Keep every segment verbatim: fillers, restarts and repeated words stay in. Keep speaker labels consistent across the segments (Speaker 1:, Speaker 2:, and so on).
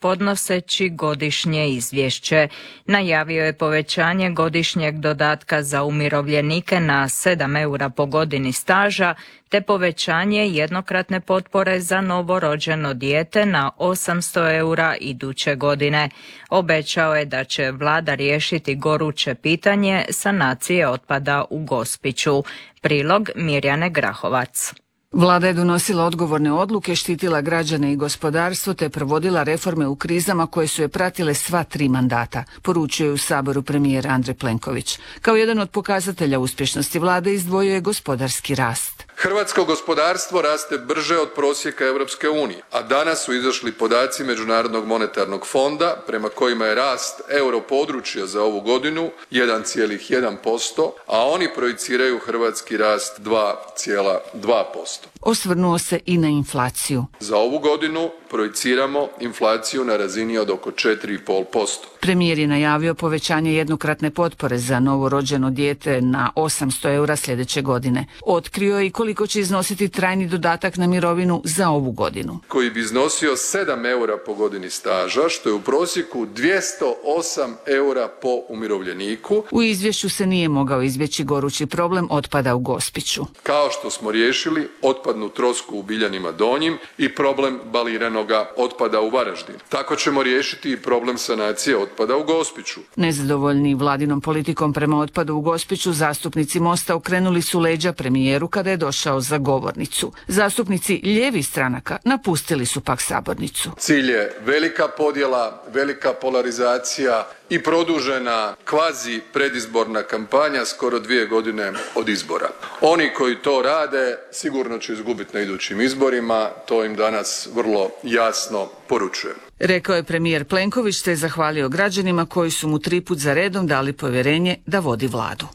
Speaker 1: podnoseći godišnje izvješće. Najavio je povećanje godišnjeg dodatka za umirovljenike na sedam eura po godini staža, te povećanje jednokratne potpore za novorođeno dijete na osamsto eura iduće godine. Obećao je da će vlada riješiti goruće pitanje sanacije otpada u Gospiću. Prilog Mirjane Grahovac.
Speaker 2: Vlada je donosila odgovorne odluke, štitila građane i gospodarstvo te provodila reforme u krizama koje su je pratile sva tri mandata, poručuje u Saboru premijer Andrej Plenković. Kao jedan od pokazatelja uspješnosti vlade izdvojio je gospodarski rast.
Speaker 3: Hrvatsko gospodarstvo raste brže od prosjeka Europske unije, a danas su izašli podaci Međunarodnog monetarnog fonda prema kojima je rast europodručja za ovu godinu jedan zarez jedan posto, a oni projiciraju hrvatski rast dva zarez dva posto.
Speaker 2: Osvrnuo se i na inflaciju.
Speaker 3: Za ovu godinu projiciramo inflaciju na razini od oko četiri zarez pet posto.
Speaker 2: Premijer je najavio povećanje jednokratne potpore za novorođeno dijete na osamsto eura sljedeće godine. Otkrio je i koliko će iznositi trajni dodatak na mirovinu za ovu godinu,
Speaker 3: koji bi iznosio sedam eura po godini staža, što je u prosjeku dvjesto osam eura po umirovljeniku.
Speaker 2: U izvješću se nije mogao izbjeći gorući problem otpada u Gospiću.
Speaker 3: Kao što smo riješili otpadnu trosku u Biljanima Donjim i problem baliranoga otpada u Varaždinu. Tako ćemo riješiti i problem sanacije otpada u Gospiću.
Speaker 2: Nezadovoljni vladinom politikom prema otpadu u Gospiću, zastupnici Mosta okrenuli su leđa premijeru kada je došao za govornicu. Zastupnici lijevih stranaka napustili su pak sabornicu.
Speaker 3: Cilj je velika podjela, velika polarizacija i produžena kvazi predizborna kampanja skoro dvije godine od izbora. Oni koji to rade sigurno će izgubiti na idućim izborima, to im danas vrlo jasno poručujem.
Speaker 2: Rekao je premijer Plenković te je zahvalio građanima koji su mu tri put za redom dali povjerenje da vodi vladu.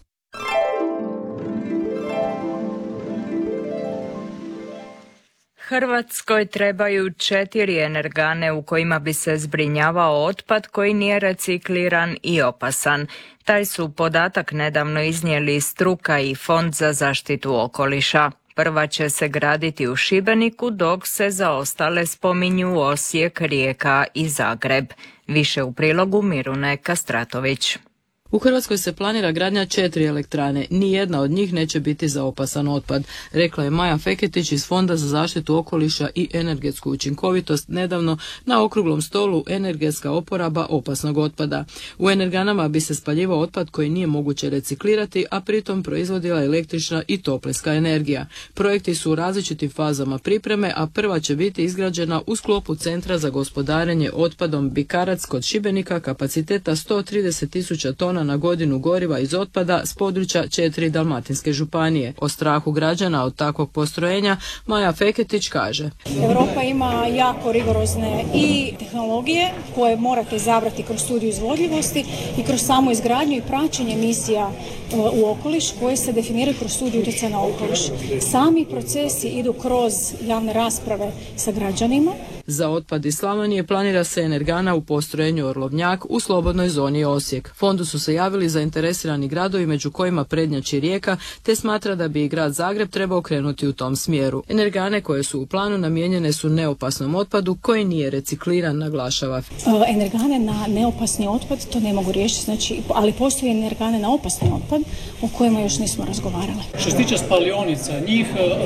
Speaker 1: Hrvatskoj trebaju četiri energane u kojima bi se zbrinjavao otpad koji nije recikliran i opasan. Taj su podatak nedavno iznijeli struka i Fond za zaštitu okoliša. Prva će se graditi u Šibeniku, dok se za ostale spominju Osijek, Rijeka i Zagreb. Više u prilogu Mirune Kastratović.
Speaker 4: U Hrvatskoj se planira gradnja četiri elektrane, nijedna od njih neće biti za opasan otpad, rekla je Maja Feketić iz Fonda za zaštitu okoliša i energetsku učinkovitost nedavno na okruglom stolu Energetska oporaba opasnog otpada. U energanama bi se spaljivao otpad koji nije moguće reciklirati, a pritom proizvodila električna i toplinska energija. Projekti su u različitim fazama pripreme, a prva će biti izgrađena u sklopu Centra za gospodarenje otpadom Bikarac kod Šibenika kapaciteta sto trideset tisuća tona na godinu goriva iz otpada s područja četiri dalmatinske županije. O strahu građana od takvog postrojenja Maja Feketić kaže:
Speaker 5: Europa ima jako rigorozne i tehnologije koje morate izabrati kroz studiju izvodljivosti i kroz samu izgradnju i praćenje emisija u okoliš koje se definiraju kroz studiju utjecaja na okoliš. Sami procesi idu kroz javne rasprave sa građanima.
Speaker 4: Za otpad iz Slavonije planira se energana u postrojenju Orlovnjak u slobodnoj zoni Osijek. Fondu su se javili zainteresirani gradovi među kojima prednjači Rijeka, te smatra da bi i grad Zagreb trebao krenuti u tom smjeru. Energane koje su u planu namijenjene su neopasnom otpadu koji nije recikliran, naglašava.
Speaker 5: Energane na neopasni otpad to ne mogu riješiti, znači, ali postoje energane na opasni otpad o kojima još nismo razgovarali.
Speaker 6: Što se tiče spalionica, njih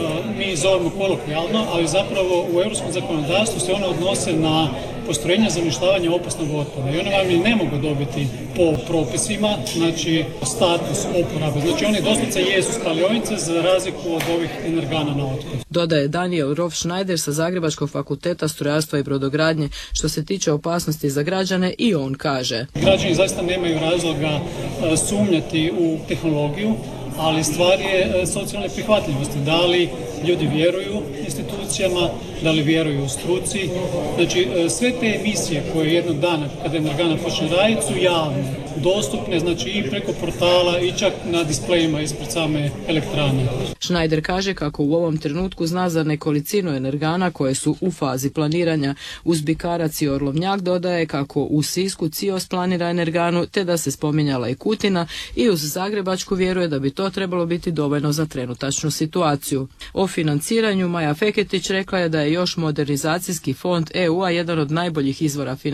Speaker 6: mi zovemo kolokvijalno, ali zapravo u europskom zakonodavstvu se one odnose na postrojenja za uništavanje opasnog otpada i one vam i ne mogu dobiti po propisima, znači status oporabe. Znači oni doslovce jesu spalionice za razliku od ovih energana na otpad.
Speaker 4: Dodaje Daniel Rof-Schneider sa Zagrebačkog fakulteta strojarstva i brodogradnje. Što se tiče opasnosti za građane, i on kaže:
Speaker 6: Građani zaista nemaju razloga sumnjati u tehnologiju, ali stvar je socijalne prihvatljivosti. Da li ljudi vjeruju institucijama, da li vjeruju struci. Znači, sve te emisije koje jednog dana, kada energana počne raditi, su javne, dostupne, znači i preko portala i čak na displejima ispred same elektrane.
Speaker 4: Schneider kaže kako u ovom trenutku zna za nekolicinu energana koje su u fazi planiranja. Uz Bikarac i Orlovnjak dodaje kako u Sisku Cios planira energanu, te da se spominjala i Kutina, i uz Zagrebačku vjeruje da bi to trebalo biti dovoljno za trenutačnu situaciju. O financiranju Maja Feketić rekla je da je još modernizacijski fond E U-a jedan od najboljih izvora financiranja